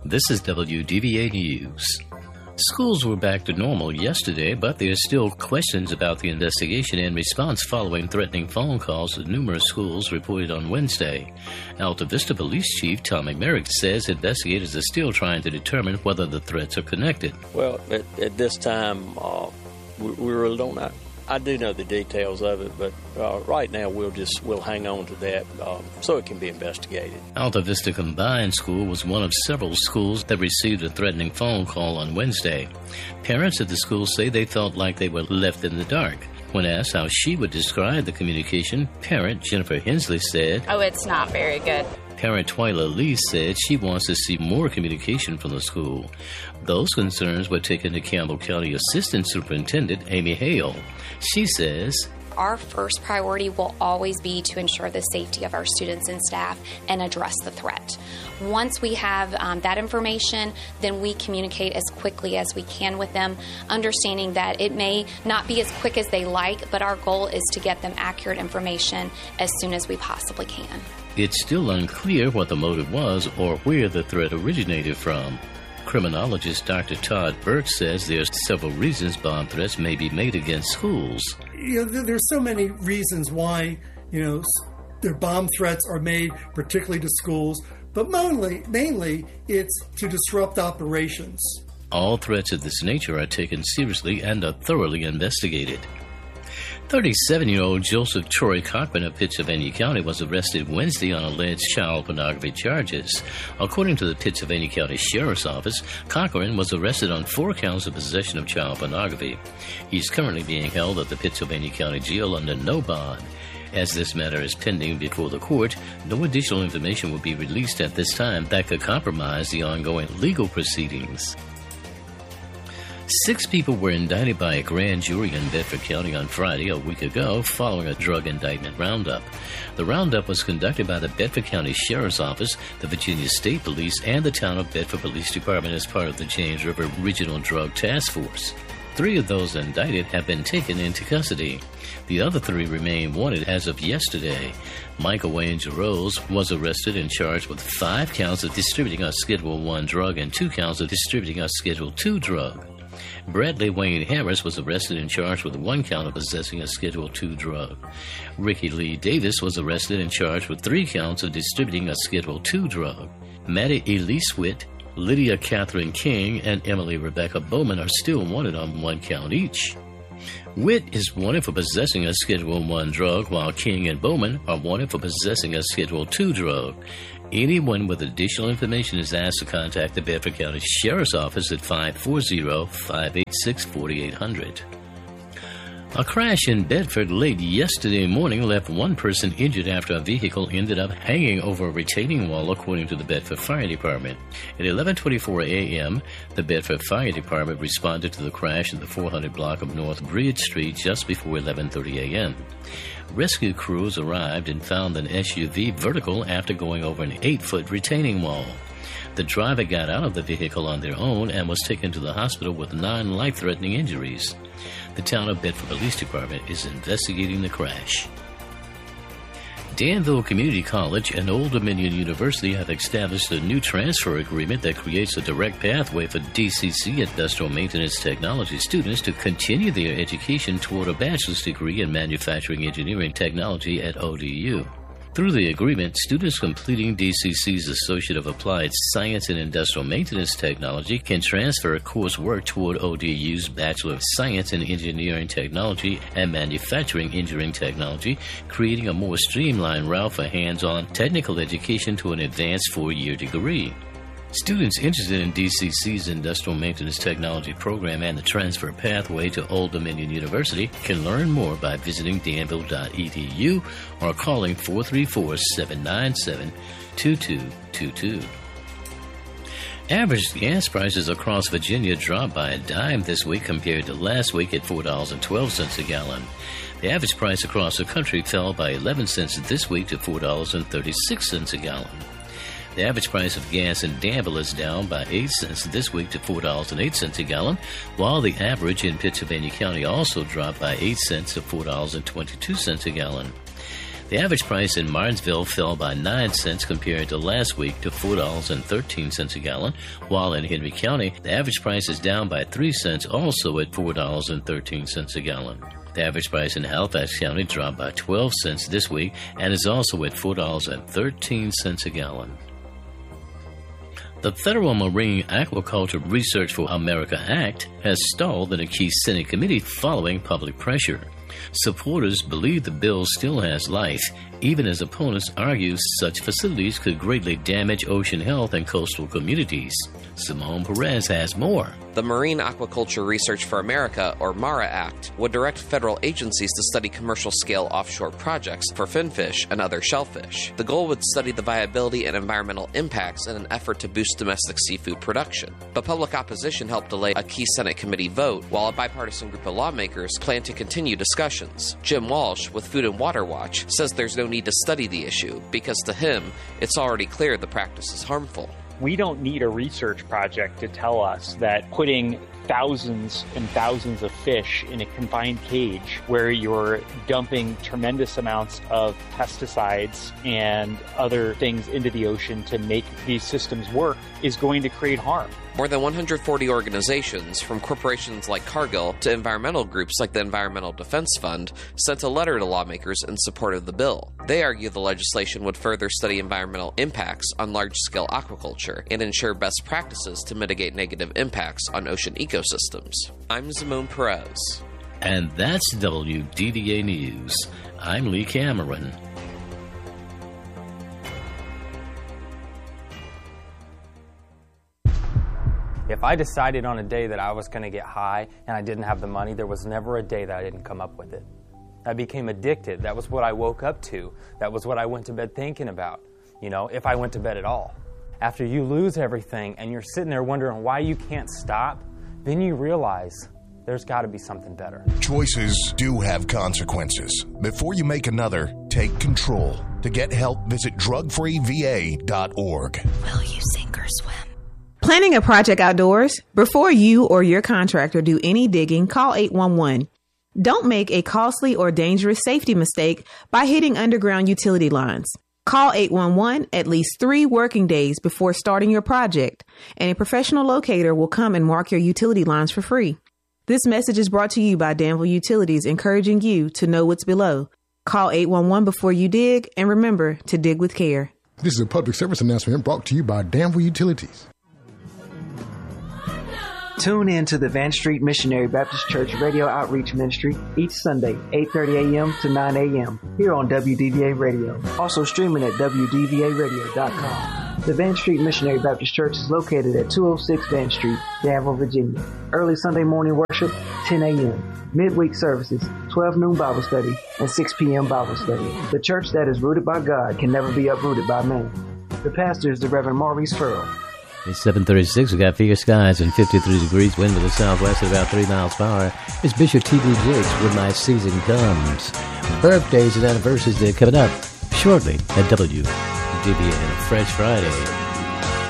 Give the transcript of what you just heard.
This is WDVA News. Schools were back to normal yesterday, but there are still questions about the investigation and response following threatening phone calls at numerous schools reported on Wednesday. Alta Vista Police Chief Tommy Merrick says investigators are still trying to determine whether the threats are connected. Well, at this time, we really don't know. I do know the details of it, but right now we'll hang on to that so it can be investigated. Alta Vista Combined School was one of several schools that received a threatening phone call on Wednesday. Parents at the school say they felt like they were left in the dark. When asked how she would describe the communication, parent Jennifer Hensley said, "Oh, it's not very good." Parent Twyla Lee said she wants to see more communication from the school. Those concerns were taken to Campbell County Assistant Superintendent Amy Hale. She says, "Our first priority will always be to ensure the safety of our students and staff and address the threat. Once we have that information, then we communicate as quickly as we can with them, understanding that it may not be as quick as they like, but our goal is to get them accurate information as soon as we possibly can." It's still unclear what the motive was or where the threat originated from. Criminologist Dr. Todd Burke says there are several reasons bomb threats may be made against schools. There's so many reasons why, their bomb threats are made, particularly to schools, but mainly it's to disrupt operations. All threats of this nature are taken seriously and are thoroughly investigated. 37-year-old Joseph Troy Cochran of Pittsylvania County was arrested Wednesday on alleged child pornography charges. According to the Pittsylvania County Sheriff's Office, Cochran was arrested on 4 counts of possession of child pornography. He's currently being held at the Pittsylvania County Jail under no bond. As this matter is pending before the court, no additional information will be released at this time that could compromise the ongoing legal proceedings. 6 people were indicted by a grand jury in Bedford County on Friday, a week ago, following a drug indictment roundup. The roundup was conducted by the Bedford County Sheriff's Office, the Virginia State Police, and the Town of Bedford Police Department as part of the James River Regional Drug Task Force. 3 of those indicted have been taken into custody. The other 3 remain wanted as of yesterday. Michael Wayne Jarose was arrested and charged with 5 counts of distributing a Schedule I drug and 2 counts of distributing a Schedule II drug. Bradley Wayne Harris was arrested and charged with 1 count of possessing a Schedule II drug. Ricky Lee Davis was arrested and charged with 3 counts of distributing a Schedule II drug. Maddie Elise Witt, Lydia Catherine King, and Emily Rebecca Bowman are still wanted on 1 count each. Witt is wanted for possessing a Schedule I drug, while King and Bowman are wanted for possessing a Schedule II drug. Anyone with additional information is asked to contact the Bedford County Sheriff's Office at 540-586-4800. A crash in Bedford late yesterday morning left 1 person injured after a vehicle ended up hanging over a retaining wall, according to the Bedford Fire Department. At 11:24 a.m., the Bedford Fire Department responded to the crash in the 400 block of North Bridge Street just before 11:30 a.m. Rescue crews arrived and found an SUV vertical after going over an 8-foot retaining wall. The driver got out of the vehicle on their own and was taken to the hospital with 9 life-threatening injuries. The Town of Bedford Police Department is investigating the crash. Danville Community College and Old Dominion University have established a new transfer agreement that creates a direct pathway for DCC Industrial Maintenance Technology students to continue their education toward a bachelor's degree in manufacturing engineering technology at ODU. Through the agreement, students completing DCC's Associate of Applied Science and Industrial Maintenance Technology can transfer coursework toward ODU's Bachelor of Science in Engineering Technology and Manufacturing Engineering Technology, creating a more streamlined route for hands-on technical education to an advanced 4-year degree. Students interested in DCC's Industrial Maintenance Technology program and the transfer pathway to Old Dominion University can learn more by visiting danville.edu or calling 434-797-2222. Average gas prices across Virginia dropped by a dime this week compared to last week at $4.12 a gallon. The average price across the country fell by 11 cents this week to $4.36 a gallon. The average price of gas in Danville is down by 8 cents this week to $4.08 a gallon, while the average in Pittsylvania County also dropped by 8 cents to $4.22 a gallon. The average price in Martinsville fell by 9 cents compared to last week to $4.13 a gallon, while in Henry County, the average price is down by 3 cents, also at $4.13 a gallon. The average price in Halifax County dropped by 12 cents this week and is also at $4.13 a gallon. The Federal Marine Aquaculture Research for America Act has stalled in a key Senate committee following public pressure. Supporters believe the bill still has life, even as opponents argue such facilities could greatly damage ocean health and coastal communities. Simone Perez has more. The Marine Aquaculture Research for America, or MARA Act, would direct federal agencies to study commercial-scale offshore projects for finfish and other shellfish. The goal would study the viability and environmental impacts in an effort to boost domestic seafood production. But public opposition helped delay a key Senate committee vote, while a bipartisan group of lawmakers plan to continue discussions. Jim Walsh, with Food and Water Watch, says there's no need to study the issue because, to him, it's already clear the practice is harmful. We don't need a research project to tell us that putting thousands and thousands of fish in a confined cage where you're dumping tremendous amounts of pesticides and other things into the ocean to make these systems work is going to create harm. More than 140 organizations, from corporations like Cargill to environmental groups like the Environmental Defense Fund, sent a letter to lawmakers in support of the bill. They argue the legislation would further study environmental impacts on large-scale aquaculture and ensure best practices to mitigate negative impacts on ocean ecosystems. I'm Simone Perez. And that's WDVA News. I'm Lee Cameron. If I decided on a day that I was going to get high and I didn't have the money, there was never a day that I didn't come up with it. I became addicted. That was what I woke up to. That was what I went to bed thinking about, if I went to bed at all. After you lose everything and you're sitting there wondering why you can't stop, then you realize there's got to be something better. Choices do have consequences. Before you make another, take control. To get help, visit drugfreeva.org. Will you sink or swim? Planning a project outdoors? Before you or your contractor do any digging, call 811. Don't make a costly or dangerous safety mistake by hitting underground utility lines. Call 811 at least 3 working days before starting your project, and a professional locator will come and mark your utility lines for free. This message is brought to you by Danville Utilities, encouraging you to know what's below. Call 811 before you dig, and remember to dig with care. This is a public service announcement brought to you by Danville Utilities. Tune in to the Van Street Missionary Baptist Church Radio Outreach Ministry each Sunday, 8:30 a.m. to 9 a.m. here on WDVA Radio. Also streaming at WDVAradio.com. The Van Street Missionary Baptist Church is located at 206 Van Street, Danville, Virginia. Early Sunday morning worship, 10 a.m. Midweek services, 12 noon Bible study, and 6 p.m. Bible study. The church that is rooted by God can never be uprooted by man. The pastor is the Reverend Maurice Furrow. It's 7:36. We got fair skies and 53 degrees. Wind with the southwest at about 3 miles per hour. It's Bishop T.D. Jakes when my season comes. Birthdays and anniversaries, they're coming up shortly at WDVA on a Fresh Friday.